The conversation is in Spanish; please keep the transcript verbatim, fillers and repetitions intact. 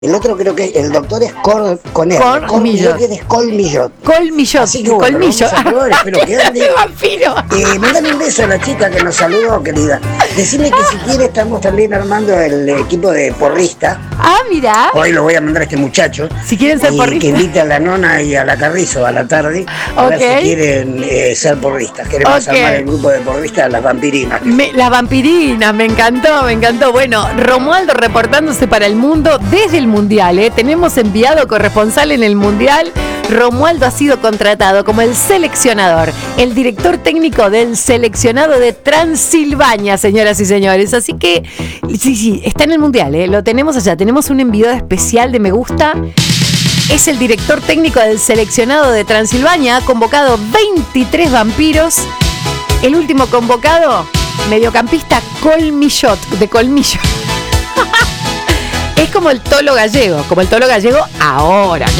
El otro creo que el doctor es Cor, con R. Colmillot. Es Colmillot. Colmillot. Así que bueno, Colmillo. vamos a probar, espero que ande. ¡Qué vampiro! Eh, mandale un beso a la chica que nos saludó, querida. Decirle que si quiere estamos también armando el equipo de porrista. Ah, mira. Hoy lo voy a mandar a este muchacho. Si quieren ser y porristas. que invite a la nona y a la Carrizo a la tarde. A ver Ok. si quieren eh, ser porristas. Queremos Ok. armar el grupo de porristas Las Vampirinas. Me, las vampirinas, me encantó, me encantó. Bueno, Romualdo reportándose para el mundo desde el Mundial, ¿eh? Tenemos enviado corresponsal en el Mundial. Romualdo ha sido contratado como el seleccionador, el director técnico del seleccionado de Transilvania, señoras y señores. Así que, sí, sí, está en el Mundial, ¿eh? Lo tenemos allá. Tenemos un enviado especial de Me Gusta. Es el director técnico del seleccionado de Transilvania. Ha convocado veintitrés vampiros. El último convocado, mediocampista Colmillot, de Colmillo. Es como el Tolo Gallego, como el Tolo Gallego ahora.